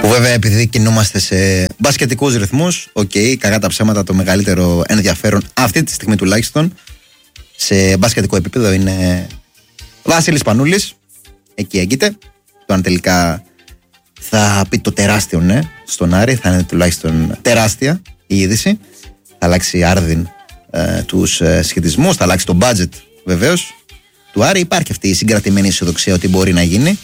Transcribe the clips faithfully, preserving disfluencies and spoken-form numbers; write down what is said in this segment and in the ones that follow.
Που βέβαια επειδή κινούμαστε σε μπασκετικούς ρυθμούς, οκ, okay, κακά τα ψέματα, το μεγαλύτερο ενδιαφέρον αυτή τη στιγμή τουλάχιστον σε μπασκετικό επίπεδο είναι Βασίλης Πανούλης. Εκεί έγκυται. Το αν τελικά θα πει το τεράστιο ναι στον Άρη, θα είναι τουλάχιστον τεράστια η είδηση. Θα αλλάξει άρδιν ε, τους ε, σχετισμούς, θα αλλάξει το budget βεβαίως του Άρη. Υπάρχει αυτή η συγκρατημένη αισιοδοξία ότι μπορεί να γίνει.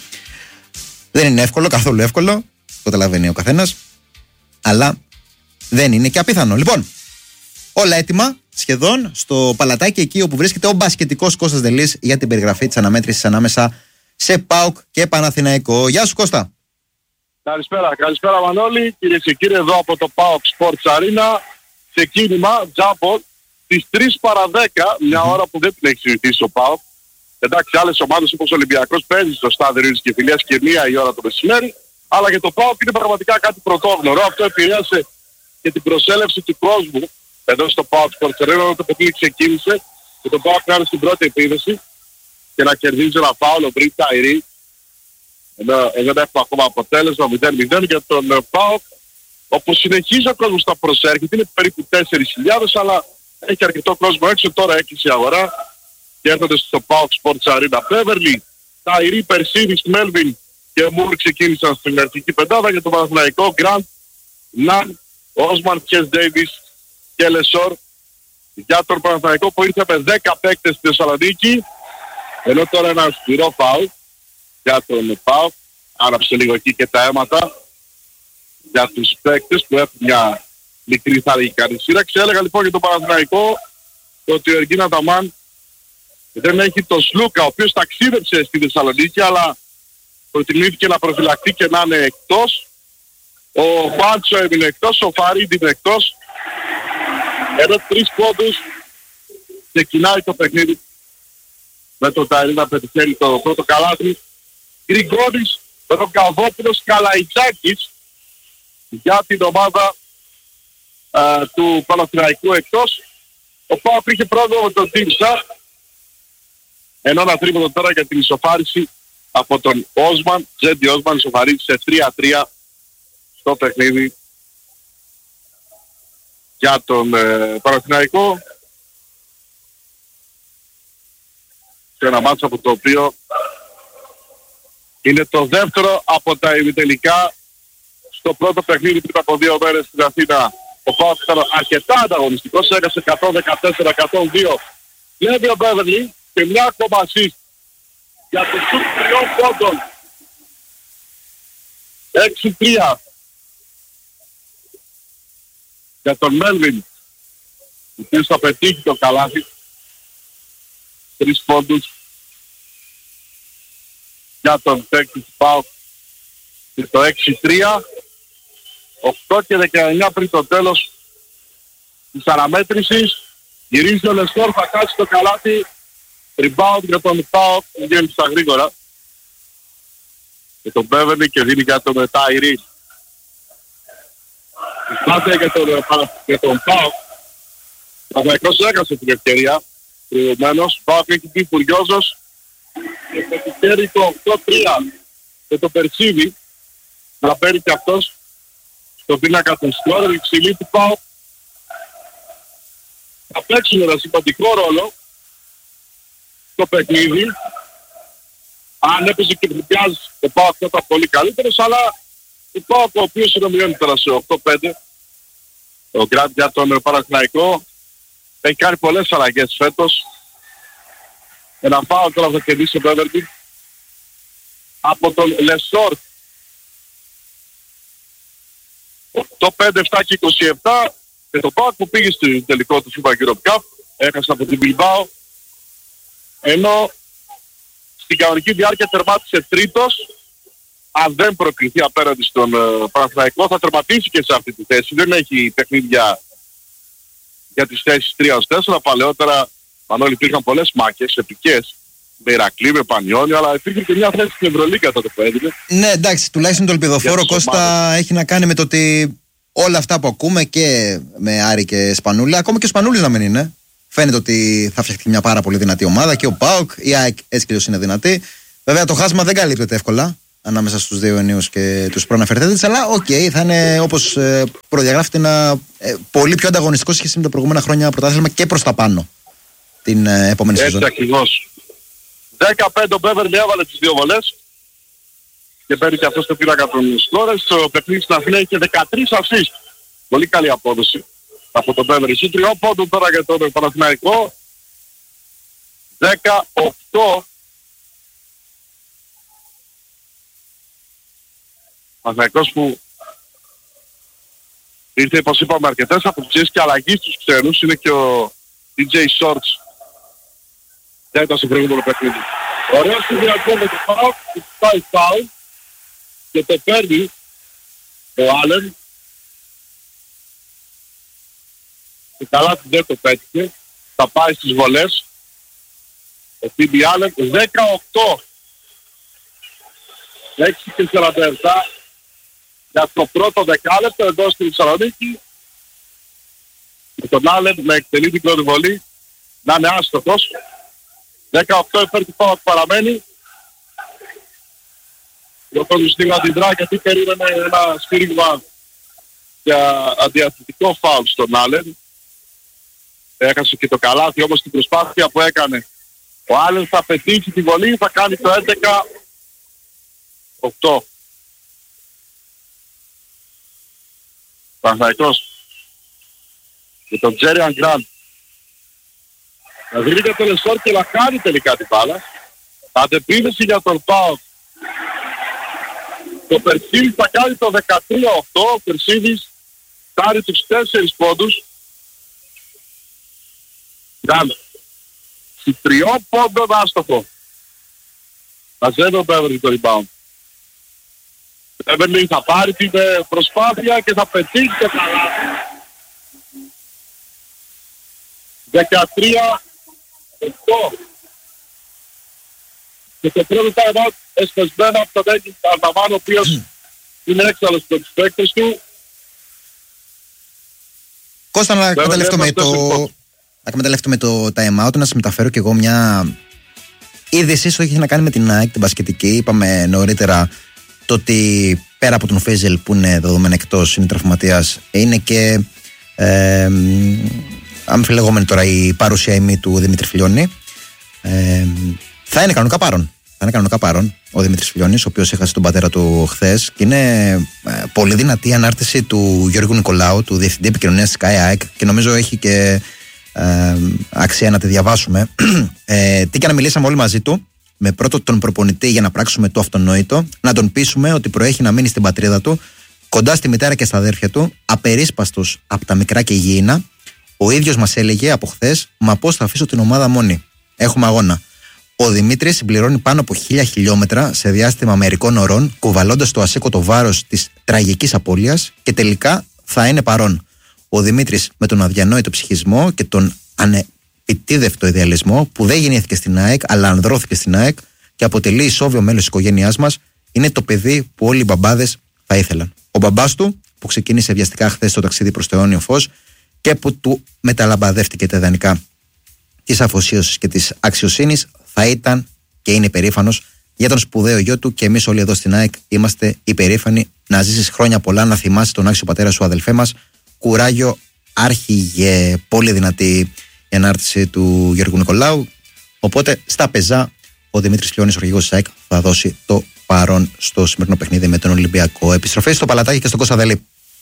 Δεν είναι εύκολο, καθόλου εύκολο, το καταλαβαίνει ο καθένας, αλλά δεν είναι και απίθανο. Λοιπόν, όλα έτοιμα σχεδόν στο παλατάκι εκεί όπου βρίσκεται ο μπασκετικός Κώστας Δελής για την περιγραφή της αναμέτρησης ανάμεσα σε ΠΑΟΚ και Παναθηναϊκό. Γεια σου Κώστα. Καλησπέρα, καλησπέρα Μανώλη, κυρίες και κύριοι, εδώ από το ΠΑΟΚ Sports Arena, ξεκίνημα, τζάμπολ, στις τρεις παρά δέκα, μια ώρα που δεν την έχει συνηθίσει ο ΠΑΟΚ. Εντάξει, άλλες ομάδες όπως ο Ολυμπιακός παίζει στο στάδιο Ειρήνης και Φιλίας και μία η ώρα το μεσημέρι, αλλά για το ΠΑΟΚ είναι πραγματικά κάτι πρωτόγνωρο. Αυτό επηρέασε και την προσέλευση του κόσμου εδώ στο ΠΑΟΚ Sports Arena, όταν το παιχνίδι ξεκίνησε και το ΠΑΟΚ κάνει στην πρώτη επίδεση και να κερδίζει ένα φάουλο πριν τα Ειρή. Εδώ δεν έχουμε ακόμα αποτέλεσμα μηδέν μηδέν για τον ΠΑΟΚ, όπου συνεχίζει ο κόσμος να προσέρχεται, είναι περίπου τέσσερις χιλιάδες, αλλά έχει αρκετό κόσμο έξω, τώρα έκλεισε η αγορά και έρχονται στο ΠΑΟΚ Sports Arena. Πέβερλι, Ταϊρή, Περσίδης, Μέλβιν και Μουρ ξεκίνησαν στην αρχική πεντάδα. Για τον Παναθηναϊκό, Γκραντ, Ναν, Όσμαν, Τσες Ντέιβις και Λεσόρ. Για τον Παναθηναϊκό που ήρθε με δέκα παίκτες στη Θεσσαλονίκη, ενώ τώρα ένα σκληρό φάουλ για τον ΠΑΟΚ, άναψε λίγο εκεί και τα αίματα για τους παίκτες που έχουν μια μικρή θα λέγει κάνει σύραξη. Έλεγα λοιπόν για τον Παναθηναϊκό ότι ο Εργίν Αταμάν δεν έχει τον Σλούκα, ο οποίος ταξίδεψε στη Θεσσαλονίκη, αλλά προτιμήθηκε να προφυλακτεί και να είναι εκτός. Ο Μπάντσο έμεινε εκτός, ο Φαρίντι είναι εκτός. Ενώ τρεις πόντους ξεκινάει το παιχνίδι με τον Ταϊρή να πετυχαίνει το πρώτο καλάθι. Γρηγόρης, Ροκαβόπουλος, Καλαϊτζάκης για την ομάδα α, του Παναθηναϊκού εκτός. Ο ΠΑΟΚ είχε πρόβλημα με τον Τίμσα, ενώ ένα τρίποντο τώρα για την ισοφάριση από τον Όσμαν. Τζέντι Όσμαν ισοφαρίζει σε τρία τρία στο παιχνίδι για τον ε, Παναθηναϊκό. Σε ένα μάτσο από το οποίο είναι το δεύτερο από τα ημιτελικά. Στο πρώτο παιχνίδι πριν από δύο μέρες στην Αθήνα ο ΠΑΟΚ ήταν αρκετά ανταγωνιστικός, έκασε εκατόν δεκατέσσερα εκατόν δύο. Βλέπει ο Μπέβερλι και μια ακόμα assist για το σουτ τριών πόντων. έξι τρία για τον Μέλβιν, ο οποίος θα πετύχει το καλάθι. Τρεις πόντους για τον παίκτη του ΠΑΟΚ και το έξι τρία. οκτώ και δεκαεννιά πριν το τέλος της αναμέτρησης. Γυρίζει ο Λεσόρ, θα κάτσει το καλάθι. Rebound για τον ΠΑΟΚ, βγαίνει στα γρήγορα. Και τον Μπέβερνι και δίνει για τον Ταϊρή. Πάτε για τον, για τον ΠΑΟΚ. Ο Παναθηναϊκός έκασε την ευκαιρία. Προηγουμένως, ΠΑΟΚ έχει πει φουριόζος και πετυχαίνει το οκτώ τρία και το Περσίδη να παίρνει και αυτός στο πίνακα του σκόρ. Η ψηλή του ΠΑΟΚ θα παίξουν ένα σημαντικό ρόλο στο παιχνίδι. Αν έπαιζε και πληπιάζει το ΠΑΟΚ θα ήταν πολύ καλύτερος, αλλά ο ΠΑΟΚ ο οποίος είναι μειώνει τώρα σε οκτώ πέντε, ο Γκραντ για τον Παναθηναϊκό έχει κάνει πολλές αλλαγές φέτος. Ένα φάουλ τώρα θα κερδίσει ο Μπέβερντι από τον Λεσόρ. οκτώ πέντε επτά και είκοσι επτά και το ΠΑΟΚ που πήγε στο τελικό του FIBA Europe Cup έχασε από την Bilbao, ενώ στην κανονική διάρκεια τερμάτισε τρίτος. Αν δεν προκριθεί απέναντι στον uh, Παναθηναϊκό θα τερματίσει και σε αυτή τη θέση. Δεν έχει παιχνίδια για τις θέσεις τρία ως τέσσερα. Παλαιότερα, Μανώλη, υπήρχαν πολλές μάχες επικές με Ηρακλή, με Πανιόνιο, αλλά υπήρχε και μια θέση στην Ευρωλίγκα τότε που έδινε. Ναι, εντάξει, τουλάχιστον το ελπιδοφόρο Κώστα έχει να κάνει με το ότι όλα αυτά που ακούμε και με Άρη και Σπανούλη, ακόμα και ο Σπανούλης να μην είναι. Φαίνεται ότι θα φτιαχτεί μια πάρα πολύ δυνατή ομάδα και ο ΠΑΟΚ, η ΑΕΚ έτσι κι αλλιώς είναι δυνατή. Βέβαια το χάσμα δεν καλύπτεται εύκολα ανάμεσα στους δύο ενίους και τους προαναφερθέντες, αλλά οκ, okay, θα είναι όπως ε, προδιαγράφεται ένα ε, πολύ πιο ανταγωνιστικό σχέση με τα προηγούμενα χρόνια πρωτάθλημα και προς τα πάνω την ε, επόμενη έτσι σεζόν. Έτσι ακριβώς. δεκαπέντε ο Μπέβερλι έβαλε τις δύο βολές και παίρνει και αυτό στο πίνακα των σκόρες. Το παιχνίδι στην Αθήνα είχε δεκατρείς ασίστ. Πολύ καλή απόδοση από τον Μπέβερλι. Συν τριών πόντων τώρα για τον Παναθηναϊκό. δεκαοκτώ. Παναθηναϊκός που ήρθε, όπως είπαμε, αρκετές αποψίες και αλλαγή στους ξένους. Είναι και ο ντι τζέι Shorts. Δεν ήταν στο προηγούμενο παιχνίδι. Ωραίο συνδυασμό με το φάουλ, που πάει φάουλ και το παίρνει ο Άλεν. Και καλά του δεν το πέτυχε. Θα πάει στις βολές. Ο Φίμπι Άλεν δεκαοκτώ. έξι και σαράντα επτά για το πρώτο δεκάλεπτο εδώ στη Θεσσαλονίκη. Με τον Άλεν να εκτελεί την πρώτη βολή, να είναι άστοχος. δεκαοκτώ υπέρ του φάουλ που παραμένει. Ο κόσμος στην αντιδρά γιατί περίμενε ένα σφύριγμα για αντιαθλητικό φάουλ στον Άλεν. Έχασε και το καλάθι, όμως την προσπάθεια που έκανε ο Άλεν θα πετύχει τη βολή, θα κάνει το έντεκα οκτώ. Παναθηναϊκός με τον Τζέριαν Γκραντ να βρει το Λεσόρ και να κάνει τελικά την μπάλα. Αντεπίθεση για τον ΠΑΟΚ. Το Περσίδης θα κάνει το δεκατρία οκτώ. Ο Περσίδης κάνει τους τέσσερις πόντους. Γκραντ στις τριών πόντων άστοχο. Μαζεύει ο Μπέβερλι το rebound. Μπέβερλι θα πάρει την προσπάθεια και θα πετύχει το καλάθι. δεκατρία οκτώ. Και το πρώτο time out εσπεσμένο από τον Έγκιν Ταρταμάν, ο οποίος είναι έξαλλος από τους παίκτες του. Κώστα, να εκμεταλλευτούμε το, να εκμεταλλευτούμε το time out, να σας μεταφέρω και εγώ μια είδηση που έχει να κάνει με την ΑΕΚ, την μπασκετική. Είπαμε νωρίτερα το ότι πέρα από τον Φέζελ που είναι δεδομένα εκτός, είναι τραυματίας, είναι και ε, αμφιλεγόμενη τώρα η παρουσία ημί του Δημήτρη Φιλιώνη. Ε, θα είναι κανονικά παρόν. Θα είναι κανονικά παρόν ο Δημήτρης Φιλιώνης, ο οποίος έχασε τον πατέρα του χθες. Και είναι ε, πολύ δυνατή η ανάρτηση του Γιώργου Νικολάου, του Διευθυντή Επικοινωνίας της ΚΑΕΑΕΚ, και νομίζω έχει και ε, αξία να τη διαβάσουμε. Ε, τι και να μιλήσαμε όλοι μαζί του, με πρώτο τον προπονητή για να πράξουμε το αυτονόητο, να τον πείσουμε ότι προέχει να μείνει στην πατρίδα του, κοντά στη μητέρα και στα αδέρφια του, απερίσπαστος από τα μικρά και υγιεινά. Ο ίδιος μας έλεγε από χθες: μα πώς θα αφήσω την ομάδα μόνη? Έχουμε αγώνα. Ο Δημήτρης συμπληρώνει πάνω από χίλια χιλιόμετρα σε διάστημα μερικών ωρών, κουβαλώντας το ασήκωτο βάρος της τραγικής απώλειας, και τελικά θα είναι παρόν. Ο Δημήτρης με τον αδιανόητο ψυχισμό και τον ανεπιτίδευτο ιδεαλισμό που δεν γεννήθηκε στην ΑΕΚ, αλλά ανδρώθηκε στην ΑΕΚ και αποτελεί ισόβιο μέλος της οικογένειάς μας, είναι το παιδί που όλοι οι μπαμπάδες θα ήθελαν. Ο μπαμπάς του, που ξεκίνησε βιαστικά χθες το ταξίδι προς το αιώνιο φως και που του μεταλαμπαδεύτηκε τα ιδανικά της αφοσίωσης και της αξιοσύνης, θα ήταν και είναι υπερήφανος για τον σπουδαίο γιο του, και εμείς όλοι εδώ στην ΑΕΚ είμαστε υπερήφανοι. Να ζήσεις χρόνια πολλά, να θυμάσαι τον άξιο πατέρα σου, αδελφέ μας. Κουράγιο, άρχιγε. Πολύ δυνατή η ανάρτηση του Γιώργου Νικολάου. Οπότε στα πεζά ο Δημήτρης Φιλιώνης, ο αρχηγός της ΑΕΚ, θα δώσει το παρόν στο σημερινό παιχνίδι με τον Ολυμπιακό. Επιστροφή στο Παλατάκι και στον Κωνσταντέλη.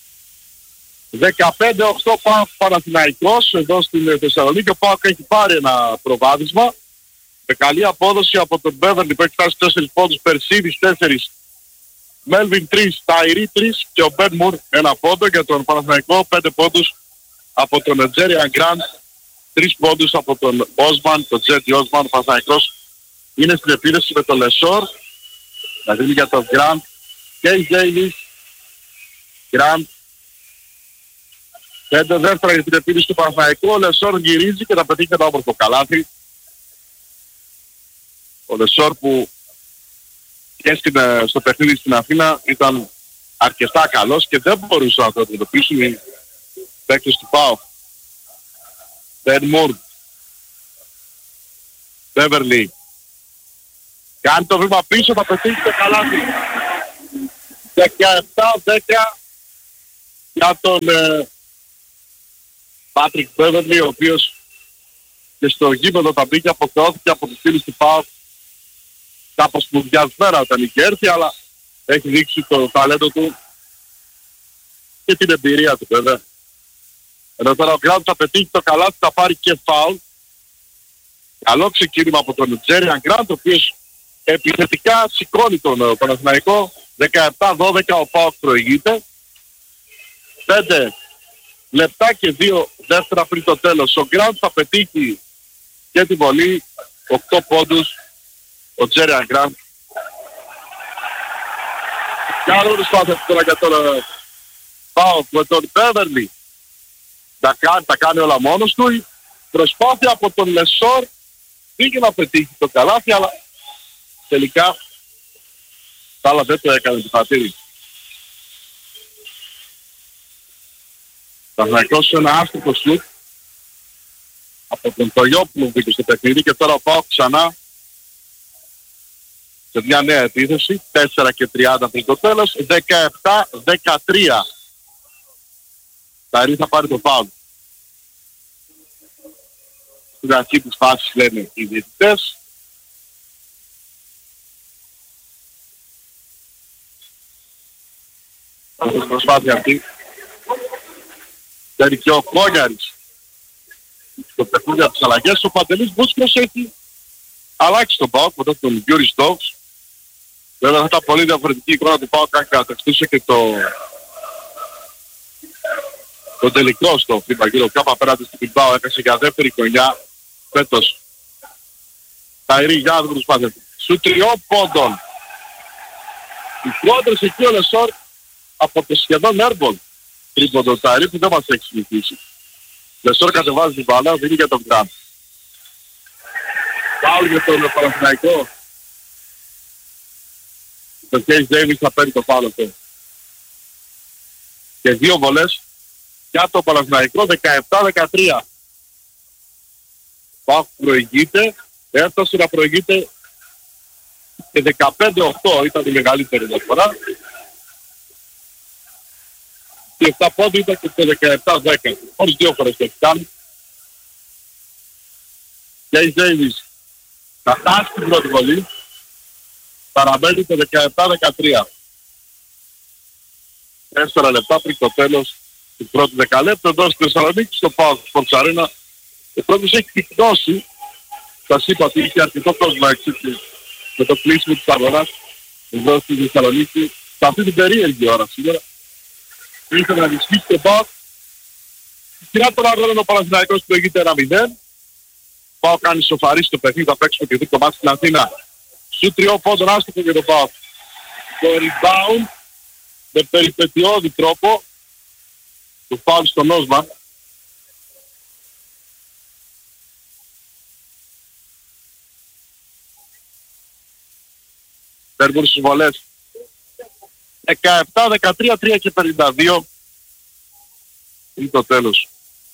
δεκαπέντε οκτώ ΠΑΟΚ Παναθηναϊκός εδώ στην Θεσσαλονίκη. Ο ΠΑΟΚ έχει πάρει ένα προβάδισμα με καλή απόδοση από τον Μπέβερλι που έχει φτάσει τέσσερις πόντους, Περσίδης τέσσερις, Μέλβιν τρεις, Ταϊρή τρεις και ο Μπεν Μουρ ένα πόντο. Για τον Παναθηναϊκό πέντε πόντους από τον Τζέριαν Γκραντ, τρεις πόντους από τον Όσμαν, τον Τζέτι Όσμαν. Ο Παναθηναϊκός είναι στην επίδεση με τον Λεσόρ, να δίνει για τον Γκραντ και η Ζέιλις. Γκραντ πέντε δεύτερα για την επίδεση του Παναθηναϊκού. Ο Λεσόρ γυρίζει και θα πετύχει ένα όμορφο καλάθι. Ο Λεσόρ που και στην, στο παιχνίδι στην Αθήνα ήταν αρκετά καλός και δεν μπορούσαν να το αντιμετωπίσουν οι παίκτες του ΠΑΟΚ. Μπεν Μουρ, Μπέβερλι, Κάνει το βήμα πίσω, θα πετύχει το καλάθι. δεκαεπτά δέκα για τον ε, Πάτρικ Μπέβερλι, ο οποίος και στο γήπεδο τα μπήκε, αποθεώθηκε από τους φίλους του ΠΑΟΚ κάπως μουδιασμένα όταν είχε έρθει, αλλά έχει δείξει το ταλέντο του και την εμπειρία του βέβαια. Ενώ τώρα ο Γκραντ θα πετύχει το καλάθι, θα πάρει και φάουλ. Καλό ξεκίνημα από τον Τζέριαν Γκραντ, ο οποίος επιθετικά σηκώνει τον Παναθηναϊκό. δεκαεπτά δώδεκα ο ΠΑΟΚ προηγείται. πέντε λεπτά και δύο δεύτερα πριν το τέλος. Ο Γκραντ θα πετύχει και την βολή. οκτώ πόντους ο Τζέριαν Γκραντ. Καλό προσπάθεια τώρα για τον ΠΑΟΚ με τον Μπέβερλι. Τα κάνει, τα κάνει όλα μόνος του. Προσπάθεια από τον Λεσόρ. Πήγε να πετύχει το καλάθι, αλλά τελικά αλλά δεν το έκανε το πατήρι. Παναθηναϊκός σε ένα άστοχο σουτ από τον Τολιόπουλο μπήκε στο παιχνίδι και τώρα πάω ξανά σε μια νέα επίθεση. τέσσερα και τριάντα πριν το τέλος. δεκαεπτά δεκατρία. Ταρί θα πάρει το φάουλ. Στην αρχή της φάσης λένε οι διαιτητές. Στην προσπάθεια αυτή παίρνει και ο Κόγιαρης στο παιχνίδι από τις αλλαγές. Ο Παντελής Μπούσκος έχει αλλάξει τον ΠΑΟΚ μετά τον Γιούρις Ντόγκς. Βέβαια θα ήταν πολύ διαφορετική εικόνα του ΠΑΟΚ αν κατακτούσε και το το τελικό στο FIBA Euro Cup απέναντι στην Bilbao. Έκασε για δεύτερη χρονιά φέτος. Ταϊρή για την προσπάθεια του. Σου τριών πόντων. Οι πρώτες εκεί ο Λεσόρ από το σχεδόν airball τρίποντο Ταϊρή που δεν μας έχει συνηθίσει. Λεσόρ κατεβάζει την μπάλα, δίνει για τον Γκραντ. Πάω για τον Παναθηναϊκό. Το Κέις Ντέιβις θα παίρνει το φάουλ αυτό. Και δύο βολές για το Παναθηναϊκό. Δεκαεπτά δεκατρία. Πάω προηγείται. Έφτασε να προηγείται και δεκαπέντε οκτώ ήταν η μεγαλύτερη διαφορά. Και επτά πόντου ήταν και το δεκαεπτά δέκα. Όλες δύο φορές το έχει κάνει. Κέις Ντέιβις θα φτάσει την πρώτη βολή. Παραμένει το δεκαεπτά δεκατρία. Τέσσερα λεπτά πριν το τέλος του πρώτου δεκαλέπτου εδώ στη Θεσσαλονίκη στο ΠΑΟΚ Sports Arena. Ο πρώτος έχει πυκνώσει. Σας είπα ότι είχε αρκετό κόσμο έξι με το κλείσιμο της αγοράς εδώ στη Θεσσαλονίκη σε αυτή την περίεργη ώρα σήμερα. Ήθελε να ενισχύσει το ΠΑΟΚ. Στη σειρά των αγώνων ο Παναθηναϊκός προηγείται ένα μηδέν. ΠΑΟΚ κάνει σοφαρή στο παιχνίδι, θα παίξουμε και δει το μάτι στην Αθήνα. Σου τριών πόντων άστοχο για τον ΠΑΟΚ. Το rebound με περιπετειώδη τρόπο του φάουλ στον Όσμαν. Παίρνουν στις βολές. δεκαεπτά δεκατρία, τρία και πενήντα δύο. Είναι το τέλος.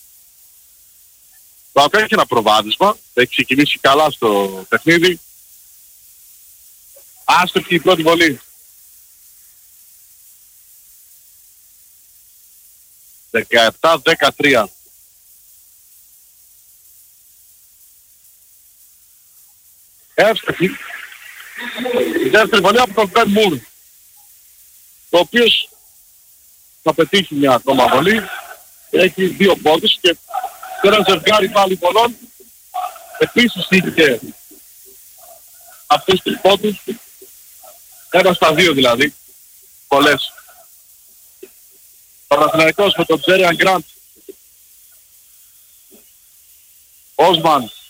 Το ΠΑΟΚ έχει ένα προβάδισμα. Έχει ξεκινήσει καλά στο παιχνίδι. Άστοχη η πρώτη βολή. δεκαεπτά δεκατρία. Εύστοχη. Η δεύτερη βολή από τον Μπεν Μουρ, ο οποίος θα πετύχει μια ακόμα βολή. Έχει δύο πόντους και ένα ζευγάρι πάλι πολλών. Επίσης είχε αυτούς τους πόντους. Ένα στα δύο δηλαδή. Πολλές. Παναθηναϊκός με τον Τζέριαν Γκραντ. Όσμαν